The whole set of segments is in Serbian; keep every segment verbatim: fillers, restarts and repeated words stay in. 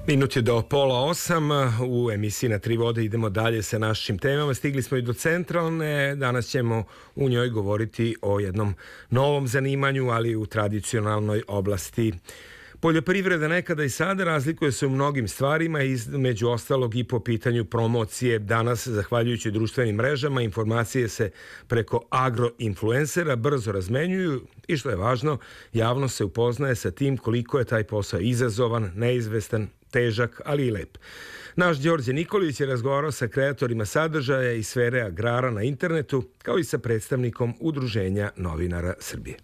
Minut je do pola osam, u emisiji Na tri vode idemo dalje sa našim temama. Stigli smo i do centralne, danas ćemo u njoj govoriti o jednom novom zanimanju, ali u tradicionalnoj oblasti. Poljoprivreda nekada i sada razlikuje se u mnogim stvarima, između ostalog i po pitanju promocije. Danas, zahvaljujući društvenim mrežama, informacije se preko agroinfluencera brzo razmenjuju i, što je važno, javno se upoznaje sa tim koliko je taj posao izazovan, neizvestan, težak, ali i lep. Naš Đorđe Nikolić je razgovarao sa kreatorima sadržaja iz sfere agrara na internetu, kao i sa predstavnikom Udruženja novinara Srbije.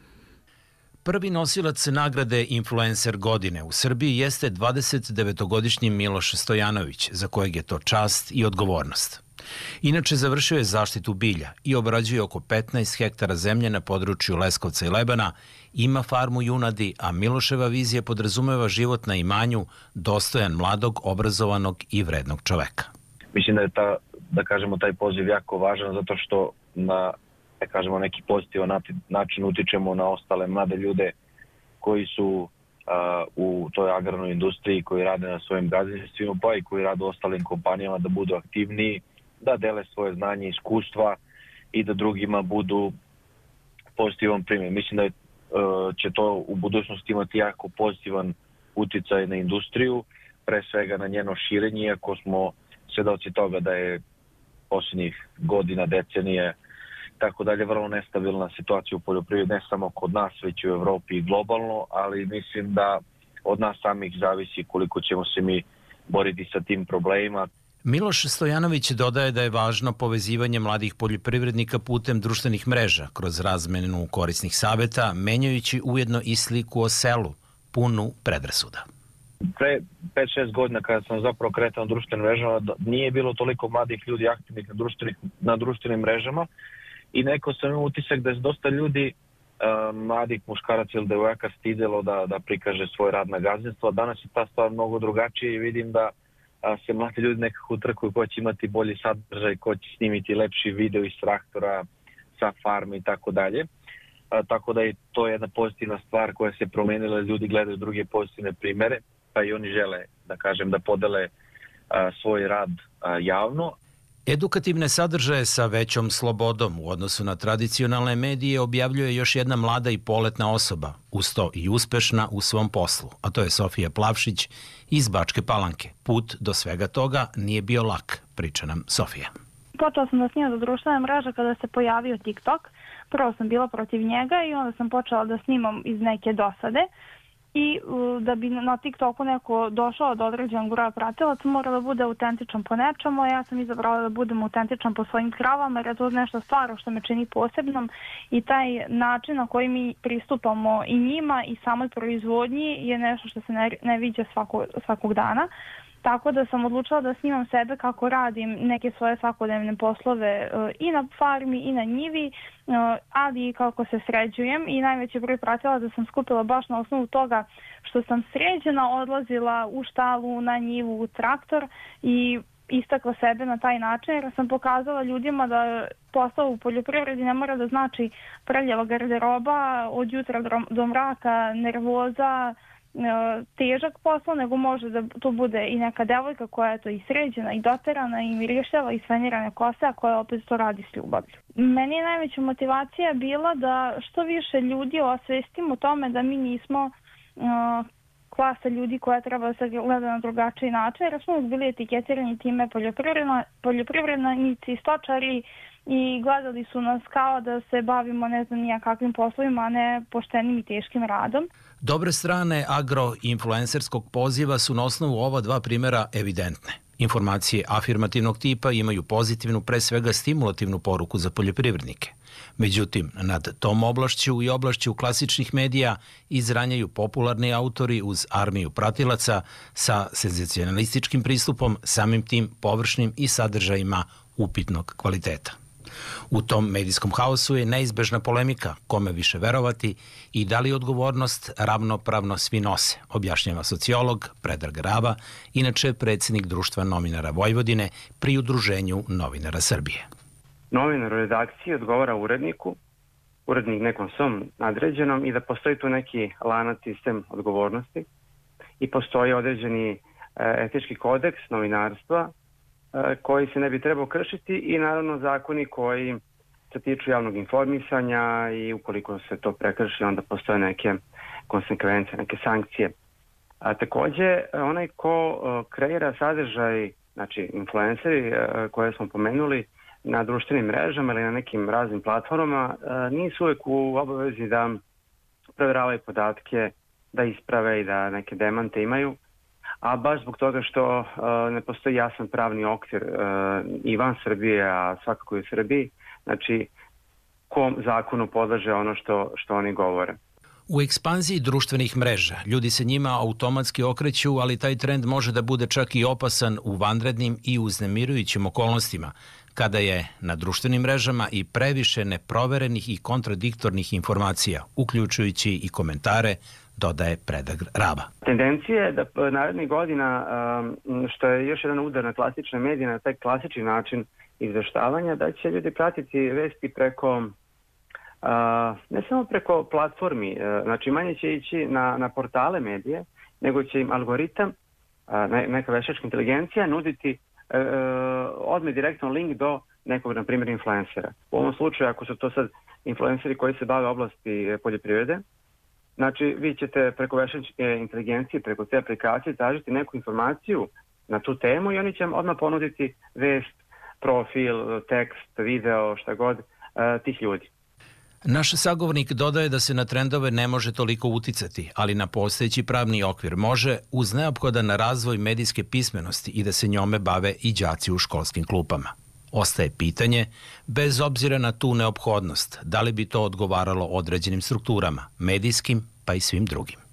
Prvi nosilac nagrade Influencer godine u Srbiji jeste dvadesetdevetogodišnji Miloš Stojanović, za kojeg je to čast i odgovornost. Inače, završio je zaštitu bilja i obrađuje oko petnaest hektara zemlje na području Leskovca i Lebana, ima farmu junadi, a Miloševa vizija podrazumeva život na imanju dostojan mladog, obrazovanog i vrednog čoveka. Mislim da je ta, da kažemo, taj poziv jako važan zato što na, da kažemo, neki pozitivan način utičemo na ostale mlade ljude koji su a, u toj agrarnoj industriji, koji rade na svojim gazdinstvima, pa i koji rade u ostalim kompanijama, da budu aktivniji, da dele svoje znanje i iskustva i da drugima budu pozitivan primjer. Mislim da je, će to u budućnosti imati jako pozitivan uticaj na industriju, pre svega na njeno širenje, iako smo svedoci toga da je posljednjih godina, decenije, tako dalje, vrlo nestabilna situacija u poljoprivredi, ne samo kod nas, već u Evropi i globalno, ali mislim da od nas samih zavisi koliko ćemo se mi boriti sa tim problemima. Miloš Stojanović dodaje da je važno povezivanje mladih poljoprivrednika putem društvenih mreža kroz razmenu korisnih saveta, menjajući ujedno i sliku o selu, punu predrasuda. Pre pet šest godina kada sam zapravo kretao na društvenim mrežama, nije bilo toliko mladih ljudi aktivnih na društvenim, na društvenim mrežama i neko sam imao utisak da je dosta ljudi, uh, mladih muškaraca ili devojaka, stidelo da, da prikaže svoj rad na gazdinstvo. Danas je ta stvar mnogo drugačija i vidim da se mladi ljudi nekako utrkuju ko će imati bolji sadržaj, ko će snimiti lepši video iz traktora, sa farme i tako dalje. Tako da je to jedna pozitivna stvar koja se promenila, ljudi gledaju druge pozitivne primere, pa i oni žele, da kažem, da podele a, svoj rad a, javno. Edukativne sadržaje sa većom slobodom u odnosu na tradicionalne medije objavljuje još jedna mlada i poletna osoba, uz to i uspešna u svom poslu, a to je Sofija Plavšić iz Bačke Palanke. Put do svega toga nije bio lak, priča nam Sofija. Počela sam da snimam za društvene mreže kada se pojavio TikTok. Prvo sam bila protiv njega i onda sam počela da snimam iz neke dosade. I da bi na TikToku neko došao do određenog broja pratilaca, mora da bude autentičan po nečemu. Ja sam izabrala da budem autentičan po svojim kravama, jer je to nešto stvarno što me čini posebnom i taj način na koji mi pristupamo i njima i samoj proizvodnji je nešto što se ne, ne viđa svako, svakog dana. Tako da sam odlučila da snimam sebe kako radim neke svoje svakodnevne poslove i na farmi i na njivi, ali i kako se sređujem i najveći broj pratila da sam skupila baš na osnovu toga što sam sređena, odlazila u štalu, na njivu, u traktor i istakla sebe na taj način jer sam pokazala ljudima da posao u poljoprivredi ne mora da znači prljava garderoba od jutra do mraka, nervoza, težak posao, nego može da to bude i neka devojka koja je to i sređena i doterana i mirišljava i svenirane kose, a koja opet to radi s ljubavlju. Meni je najveća motivacija bila da što više ljudi osvestimo tome da mi nismo uh, klasa ljudi koja treba da se gleda na drugačiji način, jer smo bili etiketirani time poljoprivrednici i stočari i gledali su nas kao da se bavimo ne znam nija kakvim poslovima, a ne poštenim i teškim radom. Dobre strane agroinfluencerskog poziva su na osnovu ova dva primjera evidentne. Informacije afirmativnog tipa imaju pozitivnu, pre svega stimulativnu poruku za poljoprivrednike. Međutim, nad tom oblašću i oblašću klasičnih medija izranjaju popularni autori uz armiju pratilaca sa senzacionalističkim pristupom, samim tim površnim i sadržajima upitnog kvaliteta. U tom medijskom haosu je neizbežna polemika kome više verovati i da li odgovornost ravnopravno svi nose, objašnjava sociolog Predrag Rava, inače predsjednik Društva novinara Vojvodine pri Udruženju novinara Srbije. Novinar u redakciji odgovara uredniku, urednik nekom svom nadređenom i da postoji tu neki lanac sistem odgovornosti i postoji određeni etički kodeks novinarstva koji se ne bi trebao kršiti i naravno zakoni koji se tiču javnog informisanja i ukoliko se to prekrši onda postoje neke konsekvence, neke sankcije. A takođe, onaj ko kreira sadržaj, znači influenceri koje smo pomenuli na društvenim mrežama ili na nekim raznim platformama, nisu uvek u obavezi da provjeravaju podatke, da isprave i da neke demante imaju, a baš zbog toga što ne postoji jasan pravni okvir i van Srbije, a svakako i u Srbiji, znači kom zakonu podleže ono što, što oni govore. U ekspanziji društvenih mreža ljudi se njima automatski okreću, ali taj trend može da bude čak i opasan u vanrednim i uznemirujućim okolnostima, kada je na društvenim mrežama i previše neproverenih i kontradiktornih informacija, uključujući i komentare, dodaje Predrag Raba. Tendencija je da narednih godina, što je još jedan udar na klasične medije, na taj klasični način izveštavanja, da će ljudi pratiti vesti preko, ne samo preko platformi, znači manje će ići na, na portale medije, nego će im algoritam, neka veštačka inteligencija, nuditi odmah direktno link do nekog, na primjer, influencera. U ovom slučaju, ako su to sad influenceri koji se bave oblasti poljoprivrede, znači vi ćete preko veštačke inteligencije, preko te aplikacije tražiti neku informaciju na tu temu i oni će vam odmah ponuditi vest, profil, tekst, video, šta god, tih ljudi. Naš sagovornik dodaje da se na trendove ne može toliko uticati, ali na postojeći pravni okvir može uz neophodan razvoj medijske pismenosti i da se njome bave i đaci u školskim klupama. Ostaje pitanje, bez obzira na tu neophodnost, da li bi to odgovaralo određenim strukturama, medijskim pa i svim drugim.